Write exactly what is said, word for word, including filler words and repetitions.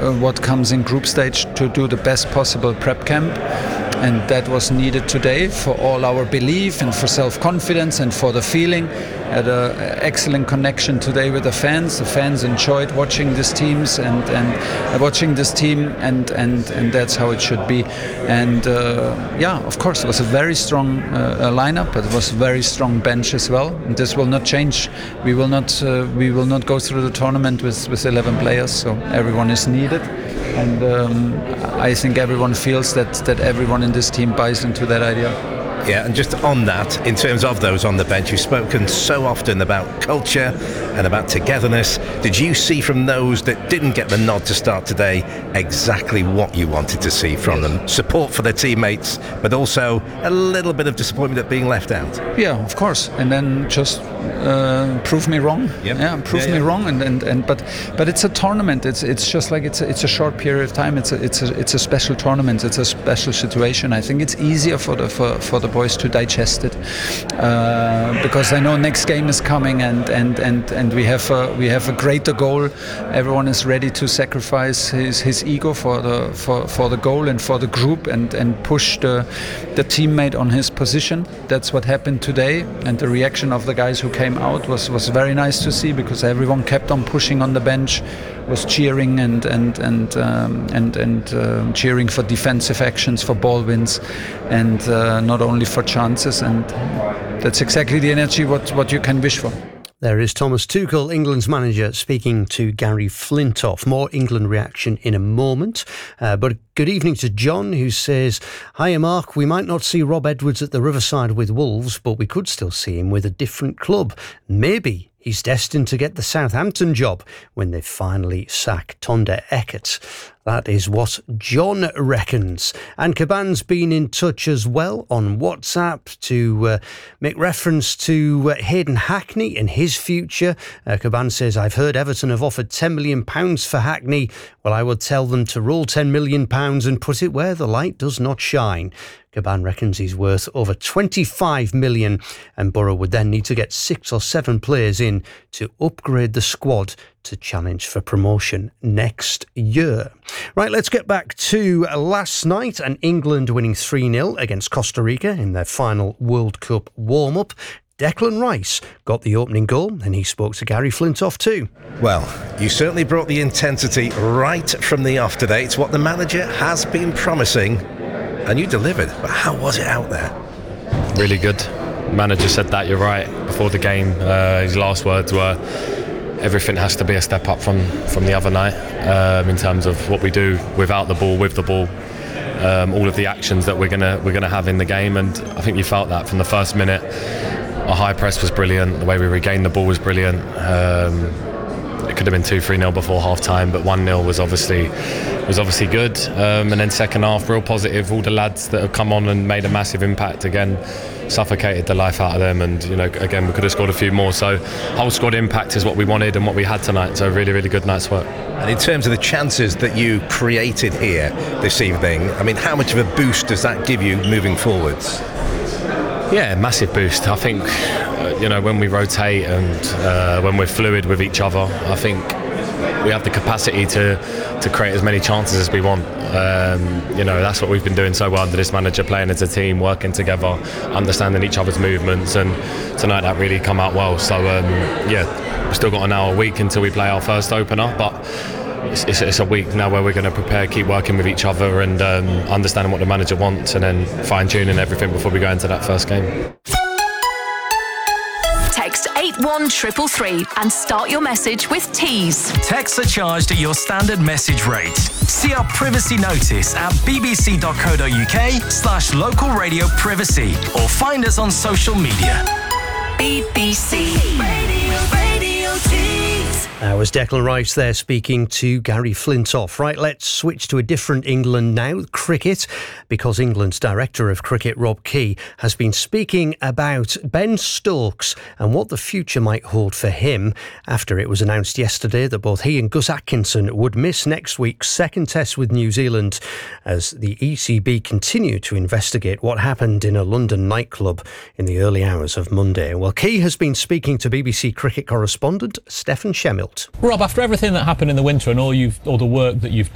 uh, what comes in group stage to do the best possible prep camp. And that was needed today for all our belief and for self-confidence and for the feeling. Had an excellent connection today with the fans. The fans enjoyed watching these teams and, and watching this team, and, and, and that's how it should be. And uh, yeah, of course, it was a very strong uh, lineup, but it was a very strong bench as well. And this will not change. We will not uh, we will not go through the tournament with, with eleven players. So everyone is needed. And um, I think everyone feels that, that everyone in this team buys into that idea. Yeah, and just on that, in terms of those on the bench, you've spoken so often about culture and about togetherness. Did you see from those that didn't get the nod to start today exactly what you wanted to see from yes. them? Support for their teammates, but also a little bit of disappointment at being left out. Yeah, of course. And then just uh, prove me wrong. Yep. Yeah, prove yeah, me yeah. wrong. And, and, and but but it's a tournament. It's it's just like it's a, it's a short period of time. It's a it's a it's a special tournament. It's a special situation. I think it's easier for the for, for the boys to digest it uh, because I know next game is coming, and and and, and we have a, we have a greater goal. Everyone is ready to sacrifice his, his ego for the for, for the goal and for the group, and, and push the the teammate on his position. That's what happened today, and the reaction of the guys who came out was, was very nice to see, because everyone kept on pushing on the bench, was cheering and and and um, and and uh, cheering for defensive actions, for ball wins, and uh, not only for chances. And that's exactly the energy what what you can wish for. There is Thomas Tuchel, England's manager, speaking to Gary Flintoff. More England reaction in a moment. Uh, but good evening to John, who says, "Hiya, Mark. We might not see Rob Edwards at the Riverside with Wolves, but we could still see him with a different club. Maybe he's destined to get the Southampton job when they finally sack Tonda Eckert." That is what John reckons. And Caban's been in touch as well on WhatsApp to uh, make reference to uh, Hayden Hackney and his future. Uh, Caban says, "I've heard Everton have offered ten million pounds for Hackney. Well, I would tell them to roll ten million pounds and put it where the light does not shine." Caban reckons he's worth over twenty-five million, and Borough would then need to get six or seven players in to upgrade the squad to challenge for promotion next year. Right, let's get back to last night and England winning three nil against Costa Rica in their final World Cup warm-up. Declan Rice got the opening goal, and he spoke to Gary Flintoff too. Well, you certainly brought the intensity right from the off today. It's what the manager has been promising, and you delivered. But how was it out there? Really good. Manager said that, you're right, before the game. Uh, his last words were, everything has to be a step up from, from the other night, um, in terms of what we do without the ball, with the ball, um, all of the actions that we're gonna we're gonna have in the game. And I think you felt that from the first minute. Our high press was brilliant. The way we regained the ball was brilliant. Um, it could have been two three nil before half time, but one nil was obviously was obviously good. Um, and then second half, real positive. All the lads that have come on and made a massive impact again, suffocated the life out of them, and you know, again, we could have scored a few more. So whole squad impact is what we wanted and what we had tonight. So really, really good night's work. And in terms of the chances that you created here this evening, I mean, how much of a boost does that give you moving forwards? Yeah, massive boost. I think, uh, you know, when we rotate and uh, when we're fluid with each other, I think we have the capacity to to create as many chances as we want. Um, you know, that's what we've been doing so well under this manager, playing as a team, working together, understanding each other's movements, and tonight that really come out well. So um, yeah, we've still got an hour a week until we play our first opener, but it's, it's, it's a week now where we're going to prepare, keep working with each other, and um, understanding what the manager wants, and then fine-tuning everything before we go into that first game. Text eight one three three three and start your message with Tees. Texts are charged at your standard message rate. See our privacy notice at bbc.co.uk slash local radio privacy, or find us on social media. B B C Radio, Radio Tees. That was Declan Rice there speaking to Gary Flintoff. Right, let's switch to a different England now, cricket, because England's Director of Cricket, Rob Key, has been speaking about Ben Stokes and what the future might hold for him after it was announced yesterday that both he and Gus Atkinson would miss next week's second test with New Zealand as the E C B continue to investigate what happened in a London nightclub in the early hours of Monday. Well, Key has been speaking to B B C cricket correspondent Stefan Shemilt. Rob, after everything that happened in the winter and all you've all the work that you've done